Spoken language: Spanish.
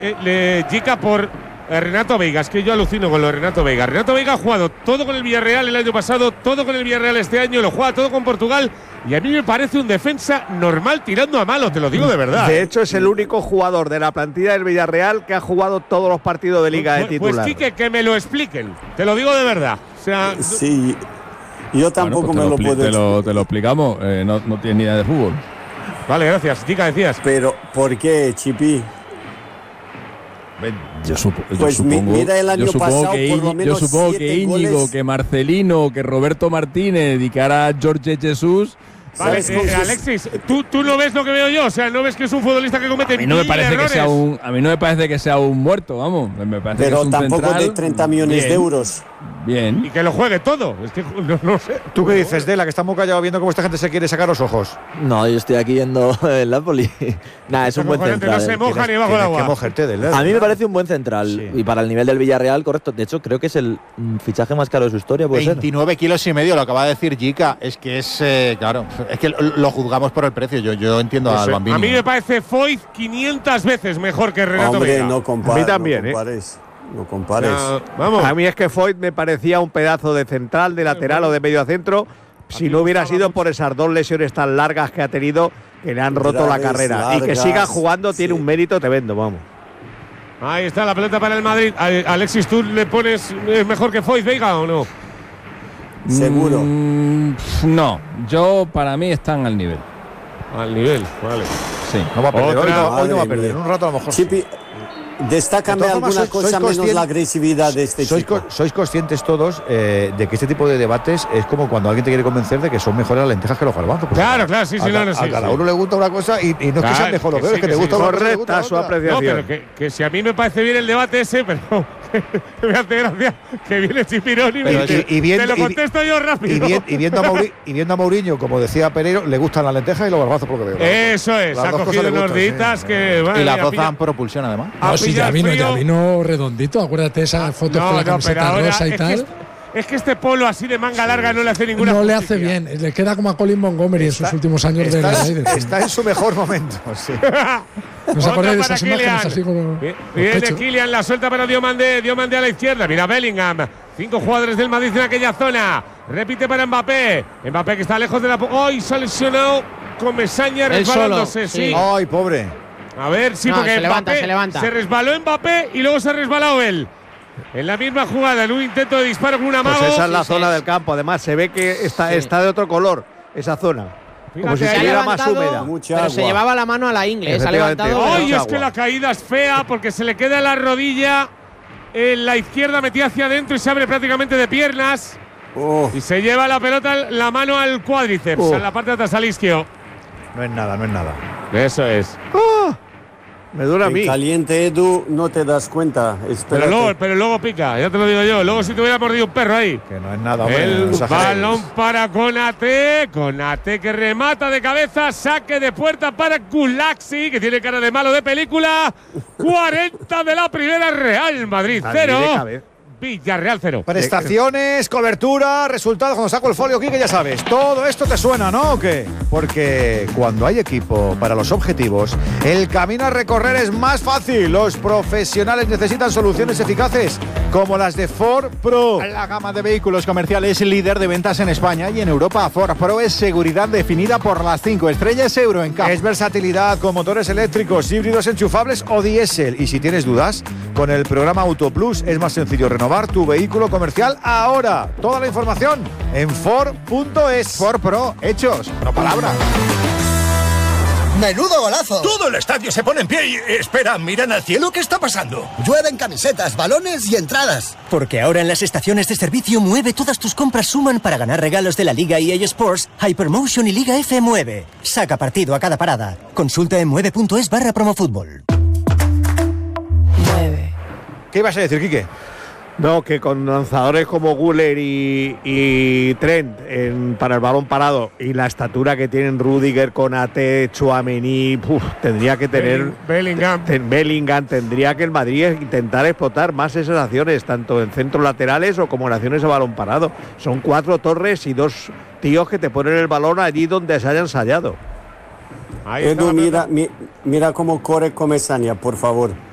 Jica por Renato Veiga. Es que yo alucino con lo de Renato Veiga. Renato Veiga ha jugado todo con el Villarreal el año pasado, todo con el Villarreal este año, lo juega todo con Portugal y a mí me parece un defensa normal tirando a malo, te lo digo de verdad. De hecho, es el único jugador de la plantilla del Villarreal que ha jugado todos los partidos de Liga de titular. Pues Quique, que me lo expliquen, te lo digo de verdad. O sea, sí, yo tampoco bueno, pues me lo puedo te lo explicamos, no tienes ni idea de fútbol. Vale, gracias. Chica, decías. Pero, ¿por qué, Chipi? Yo pues supongo, mira el año pasado, por lo menos yo supongo que Íñigo, goles. que Marcelino, que Roberto Martínez y que ahora Jorge Jesús. Vale, Alexis, ¿tú no ves lo que veo yo? O sea, ¿no ves que es un futbolista que comete mil errores? A mí no me parece que sea un muerto, vamos. Me parece pero que es un tampoco central, de 30 millones de euros. Bien. Y que lo juegue todo. Es que no sé. ¿Tú qué dices, Dela? Que está muy callado viendo cómo esta gente se quiere sacar los ojos. No, yo estoy aquí viendo el Napoli. Nada, es un buen central. No se moja ni bajo el agua. Que mojerte, Dela. A mí me parece un buen central. Sí. Y para el nivel del Villarreal, correcto. De hecho, creo que es el fichaje más caro de su historia. 29 kilos y medio, lo acaba de decir Jica. Es que es, claro, es que lo juzgamos por el precio. Yo entiendo al Bambini. A mí me parece Foyt 500 veces mejor que Renato Hombre, Veiga. no compares. A mí también, No compares. Vamos. A mí es que Foyt me parecía un pedazo de central, de lateral o de medio centro, si no hubiera sido por esas dos lesiones tan largas que ha tenido, que le han roto la carrera. Largas, y que siga jugando tiene sí. un mérito tremendo, vamos. Ahí está la pelota para el Madrid. Alexis, ¿tú le pones mejor que Foyt Veiga o no? Seguro. No, para mí están al nivel. Al nivel, vale. Sí. No va a perder. Hoy no va a Madre perder. En mía. un rato a lo mejor. Chipi, destácame De todas formas, alguna cosa menos la agresividad de este chico. Sois conscientes todos de que este tipo de debates es como cuando alguien te quiere convencer de que son mejores las lentejas que los garbanzos. Pues Claro, sí, a cada uno le gusta una cosa y no es que sean mejor o peor, es que te gusta una cosa, te gusta Correcta su otra. apreciación. No, pero que si a mí me parece bien el debate ese, pero me hace gracia que viene Chipirón y me dice, te lo contesto yo rápido. Y viendo a Mourinho, como decía Pereiro, le gustan las lentejas y los garbanzos por lo que veo. Eso es, Las ha dos cogido cosas le unos gustan, días sí. que… Y las dos dan propulsión, además. No, sí, ya vino redondito. Acuérdate esa foto con la camiseta rosa y tal. Es que este polo así de manga larga no le hace ninguna No le justicia. hace bien. Le queda como a Colin Montgomery en sus últimos años de Raiders. Está en su mejor momento, sí. ¿No os acordáis de Otra esas para imágenes así como Viene Kylian, la suelta para Diomandé a la izquierda. Mira Bellingham. 5 jugadores del Madrid en aquella zona. Repite para Mbappé. Mbappé que está lejos de la… ¡Ay! Se ha lesionado con Mesaña resbalándose, sí. Ay, pobre. A ver, sí, porque se levanta. Se resbaló Mbappé y luego se ha resbalado él. En la misma jugada, en un intento de disparo con un amago. Pues esa es la zona del campo. Además, se ve que está de otro color esa zona. Como si Fíjate, estuviera más húmeda. Mucha Pero agua. se llevaba la mano a la ingle. Se ha Efectivamente. levantado. ¡Ay! mucha Es que agua. la caída es fea porque se le queda en la rodilla. En la izquierda metida hacia adentro y se abre prácticamente de piernas. Oh, Y se lleva la pelota, la mano al cuádriceps, en la parte de atrás al isquio. No es nada. Eso es. Me duele a en mí. caliente, Edu, no te das cuenta. Espérate. Pero luego pica, ya te lo digo yo. Luego si te hubiera mordido un perro ahí. Que no es nada, hombre. El no exageres. balón para Konaté que remata de cabeza, saque de puerta para Gulaxi, que tiene cara de malo de película. 40 de la primera, Real Madrid Al nivel de 0, cabeza. Villarreal 0. Prestaciones, cobertura, resultados. Cuando saco el folio, Quique, ya sabes. Todo esto te suena, ¿no? ¿O qué? Porque cuando hay equipo para los objetivos, el camino a recorrer es más fácil. Los profesionales necesitan soluciones eficaces como las de Ford Pro. La gama de vehículos comerciales líder de ventas en España y en Europa. Ford Pro es seguridad definida por las 5 estrellas Euro en CAP. Es versatilidad con motores eléctricos, híbridos enchufables o diésel. Y si tienes dudas, con el programa Auto Plus es más sencillo renovar tu vehículo comercial ahora. Toda la información en Ford.es. Ford Pro, hechos, no palabras. ¡Menudo golazo! Todo el estadio se pone en pie y… Espera, miran al cielo, ¿qué está pasando? Llueven camisetas, balones y entradas. Porque ahora en las estaciones de servicio Mueve todas tus compras suman para ganar regalos de la Liga EA Sports, Hypermotion y Liga F Mueve. Saca partido a cada parada. Consulta en mueve.es/promofútbol. ¿Qué ibas a decir, Quique? No, que con lanzadores como Güler y Trent para el balón parado y la estatura que tienen Rüdiger, Konaté, Tchouaméni, tendría que tener Bellingham, tendría que el Madrid intentar explotar más esas acciones, tanto en centros laterales o como en acciones a balón parado. Son 4 torres y 2 tíos que te ponen el balón allí donde se haya ensayado. Edu, mira cómo corre Comesaña, por favor.